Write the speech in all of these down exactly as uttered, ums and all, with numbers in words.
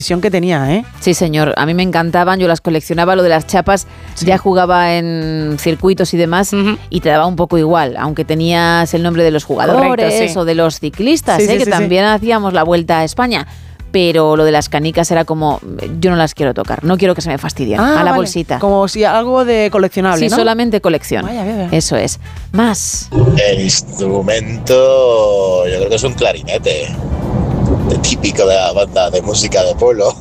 que tenía, ¿eh? Sí, señor. A mí me encantaban, yo las coleccionaba, lo de las chapas, sí. Ya jugaba en circuitos y demás, uh-huh. Y te daba un poco igual, aunque tenías el nombre de los jugadores. Correcto, sí. O de los ciclistas, sí, ¿eh? Sí, que sí, también sí. Hacíamos la Vuelta a España. Pero lo de las canicas era como, yo no las quiero tocar, no quiero que se me fastidien, ah, a la vale. bolsita. Como si algo de coleccionable, sí, ¿no? solamente colección. Vaya, vaya. Eso es. Más. El instrumento, yo creo que es un clarinete. Típico de la banda de música de pueblo.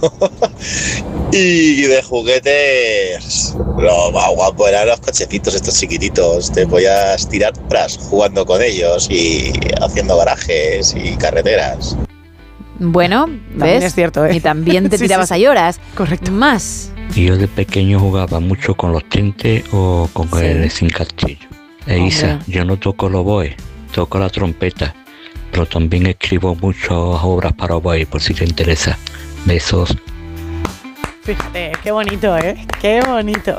Y de juguetes, lo más guapo eran los cochecitos estos chiquititos. Te podías tirar tras jugando con ellos y haciendo garajes y carreteras. Bueno, también ¿ves? Es cierto, ¿eh? Y también te sí, tirabas sí, a lloras. Correcto. Más. Yo de pequeño jugaba mucho con los tintes o con sí. el sin castillo. E Isa, yo no toco el oboe, toco la trompeta. Pero también escribo muchas obras para oboe, por si te interesa. Besos. Fíjate, qué bonito, ¿eh? Qué bonito.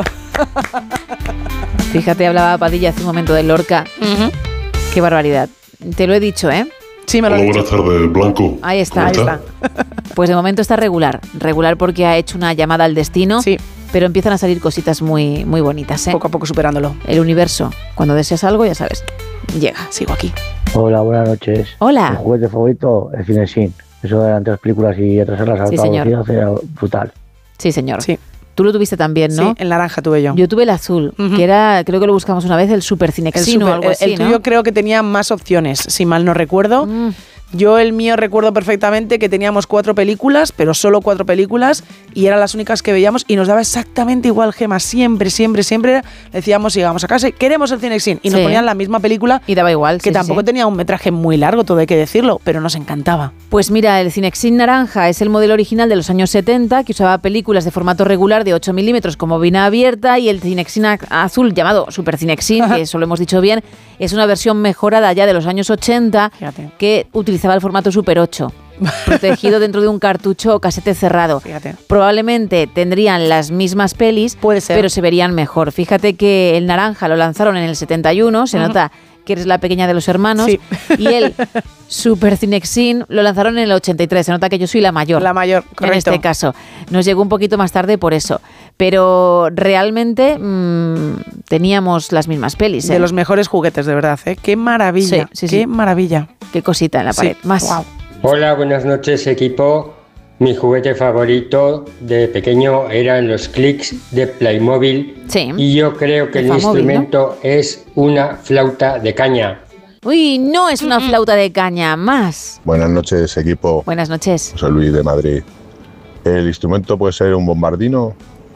Fíjate, hablaba Padilla hace un momento de Lorca. Uh-huh. Qué barbaridad. Te lo he dicho, ¿eh? Sí, me lo Hola, he dicho. buenas tardes, Blanco. Ahí está, ahí está. Pues de momento está regular. Regular porque ha hecho una llamada al destino. Sí. Pero empiezan a salir cositas muy, muy bonitas, ¿eh? Poco a poco superándolo. El universo, cuando deseas algo, ya sabes, llega. Sigo aquí. Hola, buenas noches. Hola. Mi juguete favorito, el Cinexin. Eso eran tres películas y atrasarlas a sí, alta velocidad era brutal. Sí, señor. Sí. Tú lo tuviste también, ¿no? Sí, el naranja tuve yo. Yo tuve el azul, uh-huh. que era, creo que lo buscamos una vez, el Super Cinexin o algo así, El, el tuyo ¿no? creo que tenía más opciones, si mal no recuerdo. Mm. Yo el mío recuerdo perfectamente que teníamos cuatro películas, pero solo cuatro películas, y eran las únicas que veíamos y nos daba exactamente igual, Gema. Siempre, siempre, siempre decíamos, llegamos a casa y queremos el Cinexin. Y nos sí. ponían la misma película. Y daba igual. Que sí, tampoco sí. tenía un metraje muy largo, todo hay que decirlo, pero nos encantaba. Pues mira, el Cinexin naranja es el modelo original de los años setenta, que usaba películas de formato regular de ocho milímetros con bobina abierta, y el Cinexin azul, llamado Super Cinexin, que eso lo hemos dicho bien, es una versión mejorada ya de los años ochenta, Fíjate. Que utilizaba el formato Super ocho, protegido dentro de un cartucho o casete cerrado. Fíjate. Probablemente tendrían las mismas pelis, Puede ser. pero se verían mejor. Fíjate que el naranja lo lanzaron en el setenta y uno, se uh-huh. nota que eres la pequeña de los hermanos, sí. y el Super Cinexin lo lanzaron en el ochenta y tres, se nota que yo soy la mayor. La mayor, correcto. En este caso. Nos llegó un poquito más tarde por eso. Pero realmente mmm, teníamos las mismas pelis. ¿eh? De los mejores juguetes, de verdad, ¿eh? Qué maravilla, sí, sí, qué sí. maravilla. Qué cosita en la pared. Sí. Más. Wow. Hola, buenas noches, equipo. Mi juguete favorito de pequeño eran los clics de Playmobil. Sí. Y yo creo que el Famóvil, instrumento, ¿no?, es una flauta de caña. Uy, no es una flauta de caña, más. Buenas noches, equipo. Buenas noches. Soy Luis de Madrid. ¿El instrumento puede ser un bombardino?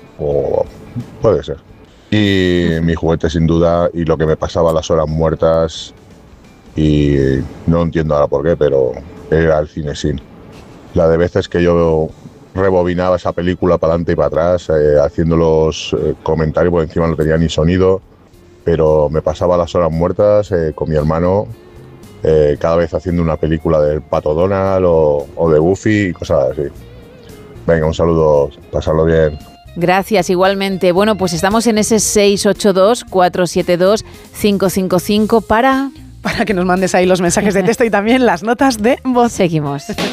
O puede ser. Y mi juguete, sin duda, y lo que me pasaba a las horas muertas, y no entiendo ahora por qué, pero era el Cinexin. La de veces que yo rebobinaba esa película para adelante y para atrás, eh, haciendo los eh, comentarios, porque encima no tenía ni sonido, pero me pasaba las horas muertas eh, con mi hermano, eh, cada vez haciendo una película del Pato Donald o, o de Goofy y cosas así. Venga, un saludo, pasarlo bien. Gracias, igualmente. Bueno, pues estamos en ese seis ocho dos, cuatro siete dos, cinco cinco cinco para... Para que nos mandes ahí los mensajes de texto y también las notas de voz. Seguimos.